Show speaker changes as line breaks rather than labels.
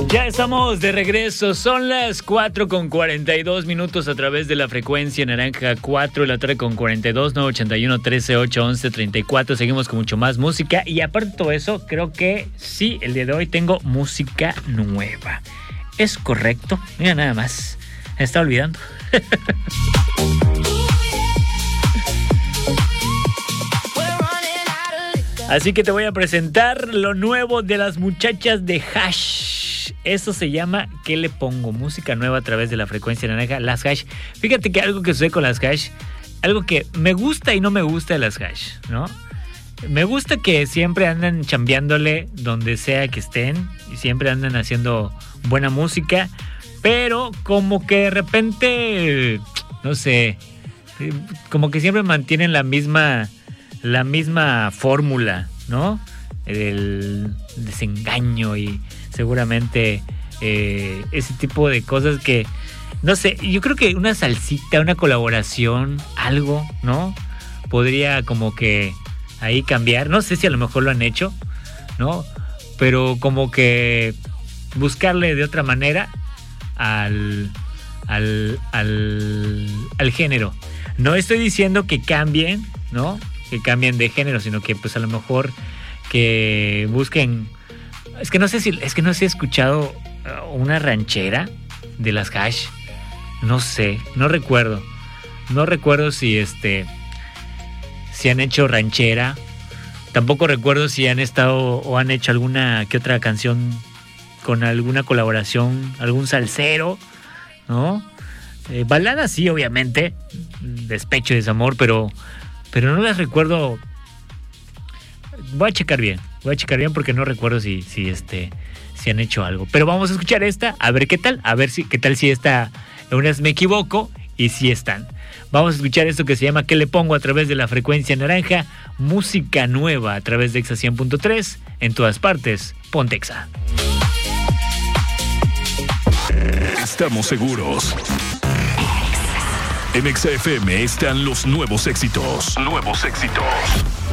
Ya estamos de regreso, son las 4:42 a través de la frecuencia naranja, 4 de la tarde con 42, 981 13 8 11 34. Seguimos con mucho más música y aparte de todo eso, creo que sí, el día de hoy tengo música nueva. ¿Es correcto? Mira nada más, me estaba olvidando. Así que te voy a presentar lo nuevo de las muchachas de Hash. Eso se llama ¿Qué le pongo? Música nueva a través de la frecuencia naranja, las Hash. Fíjate que algo que sucede con las Hash, algo que me gusta y no me gusta de las Hash, ¿no? Me gusta que siempre andan chambeándole donde sea que estén y siempre andan haciendo buena música, pero como que de repente, no sé, como que siempre mantienen la misma fórmula, ¿no? El desengaño y seguramente ese tipo de cosas que, no sé, yo creo que una salsita, una colaboración, algo, ¿no? Podría como que ahí cambiar, no sé si a lo mejor lo han hecho, ¿no? Pero como que buscarle de otra manera al género. No estoy diciendo que cambien, ¿no? Que cambien de género, sino que pues a lo mejor que busquen. Es que no sé si he escuchado una ranchera de las Hash. No sé, no recuerdo si si han hecho ranchera. Tampoco recuerdo si han estado o han hecho alguna que otra canción con alguna colaboración, algún salsero, ¿no? Baladas sí, obviamente, despecho y desamor, pero no las recuerdo. Voy a checar bien porque no recuerdo si han hecho algo. Pero vamos a escuchar esta, a ver qué tal, si esta unas me equivoco y si están. Vamos a escuchar esto que se llama ¿Qué le pongo? A través de la frecuencia naranja, música nueva a través de Exa 100.3, en todas partes, ponte Exa.
Estamos seguros. En Exa FM están los nuevos éxitos.